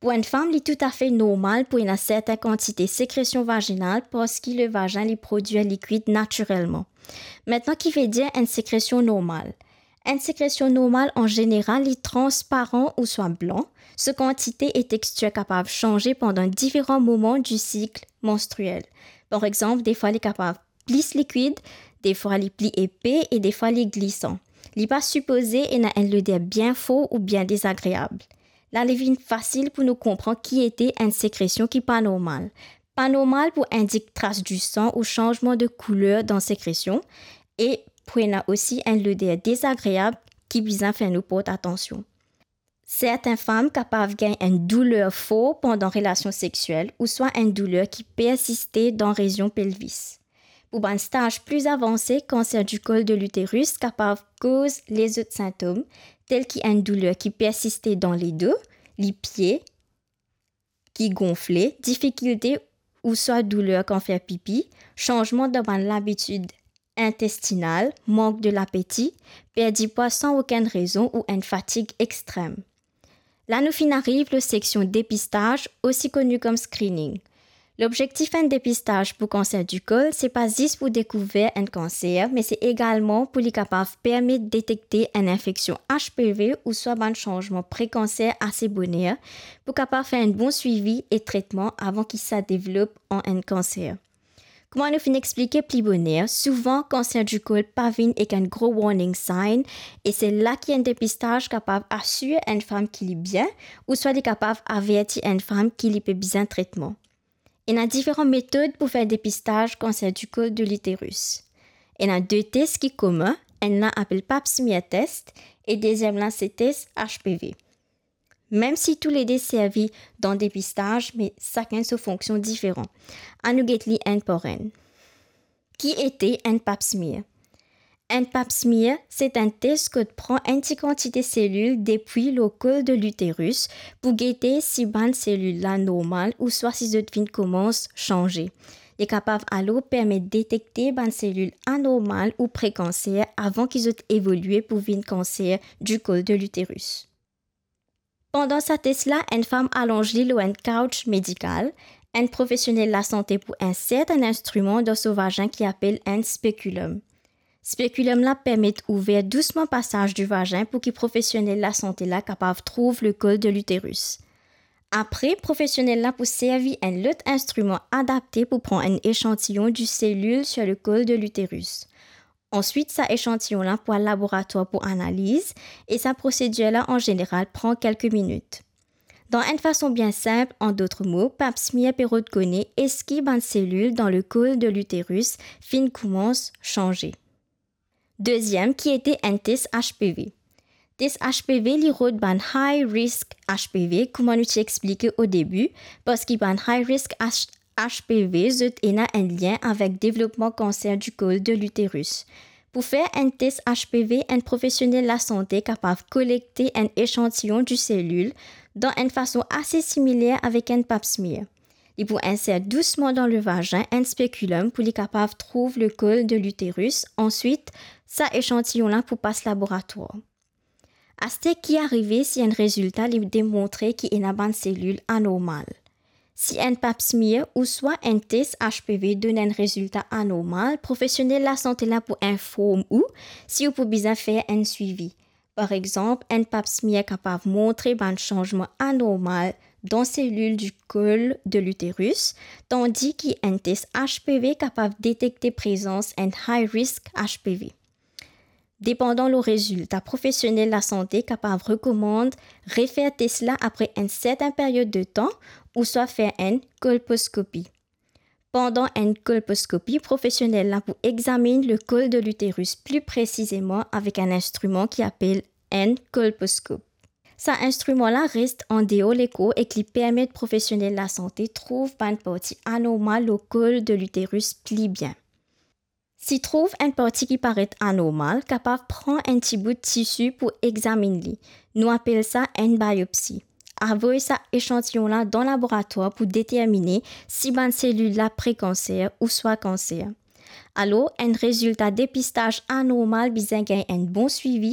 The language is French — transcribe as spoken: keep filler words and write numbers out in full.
Pour une femme, il est tout à fait normal pour une certaine quantité de sécrétion vaginale parce que le vagin lui produit un liquide naturellement. Maintenant, qui veut dire une sécrétion normale? Une sécrétion normale, en général, est transparent ou soit blanc. Cette quantité et texture capable de changer pendant différents moments du cycle menstruel. Par exemple, des fois, elle est capable de plus liquide, des fois, elle est plus épais et des fois, elle est glissant. Il n'est pas supposé et n'a un odeur bien faux ou bien désagréable. Là, il est facile pour nous comprendre qui était une sécrétion qui n'est pas normale. Pas normale pour indiquer trace du sang ou changement de couleur dans la sécrétion et pour y a aussi un odeur désagréable qui besoin faire nous porter attention. Certaines femmes capables de gagner une douleur forte pendant relation sexuelle ou soit une douleur qui persistait dans la région pelvis. Pour un stage plus avancé, cancer du col de l'utérus capable de causer les autres symptômes tels qu'une douleur qui persistait dans les dos, les pieds qui gonflaient, difficulté ou soit douleur quand faire pipi, changement dans l'habitude intestinale, manque de l'appétit, perte du poids sans aucune raison ou une fatigue extrême. Là, nous fin arrive la section dépistage, aussi connue comme screening. L'objectif d'un dépistage pour cancer du col, c'est pas juste pour découvrir un cancer, mais c'est également pour les capables de permettre de détecter une infection H P V ou soit un changement pré-cancer assez bonheur, pour capable faire un bon suivi et traitement avant qu'il se développe en un cancer. Comment nous fin expliquer plus bonheur? Souvent, cancer du col pavine avec un gros warning sign et c'est là qu'il y a un dépistage capable d'assurer une femme qui est bien ou soit capable d'avertir une femme qui peut besoin de traitement. Il y a différentes méthodes pour faire dépistage cancer du col de l'utérus. Il y a deux tests qui sont communs. Un là appelle pap smear test et deuxième là c'est test H P V. Même si tous les deux servent dans le dépistage, mais chacun sous fonction différente. À nous get un par un. Qui était un pap smear? Un pap smear, c'est un test que prend une petite quantité de cellules depuis le col de l'utérus pour guetter si une cellule là normale ou soit si cette vie commence à changer. Il est capable alors permettre de détecter une cellule anormale ou pré-cancer avant qu'ils aient évolué pour un cancer du col de l'utérus. Pendant ce test-là, une femme allonge l'île ou un couch médical, un professionnel de la santé pour insérer un instrument dans son vagin qui appelle un spéculum. Spéculum là permet d'ouvrir doucement le passage du vagin pour que le professionnel de la santé là capable de trouver le col de l'utérus. Après, le professionnel là pour servir un autre instrument adapté pour prendre un échantillon du cellule sur le col de l'utérus. Ensuite, ça échantillon là pour un laboratoire pour analyse et sa procédure là en général prend quelques minutes. Dans une façon bien simple, en d'autres mots, pap smear peut reconnaître est-ce qu'il y a une cellule dans le col de l'utérus fin commence à changer. Deuxième, qui était un test H P V. Test H P V, il y a un high risk H P V, comme on nous expliqué au début, parce qu'il y a un high risk H P V, il y a un lien avec le développement cancer du col de l'utérus. Pour faire un test H P V, un professionnel de la santé est capable de collecter un échantillon de cellules dans une façon assez similaire avec un pap smear. Il peut insérer doucement dans le vagin un spéculum pour être capable de trouver le col de l'utérus. Ensuite, ça échantillon-là pour passer au laboratoire. À ce qui est arrivé, si un résultat lui démontrait qu'il y a une cellule anormale. Si un pap smear ou soit un test H P V donne un résultat anormal, professionnel de la santé là pour informer ou si vous pouvez bien faire un suivi. Par exemple, un pap smear capable de montrer un changement anormal dans les cellules du col de l'utérus, tandis qu'un test H P V capable de détecter présence d'un high risk H P V. Dépendant le résultat, professionnel de la santé capable recommande refaire test là après une certaine période de temps ou soit faire une colposcopie. Pendant une colposcopie, professionnel là pour examiner le col de l'utérus plus précisément avec un instrument qui appelle un colposcope. Cet instrument-là reste en dehors de l'écho et qui permet aux professionnels de la santé de trouver une partie anormale au col de l'utérus plus bien. S'il trouve une partie qui paraît anormale, capable de prendre un petit bout de tissu pour examiner. Nous appelons ça une biopsie. Envoyer cet échantillon-là dans le laboratoire pour déterminer si une cellule là pré-cancer ou soit cancer. Alors, un résultat dépistage anormal besoin gagner un bon suivi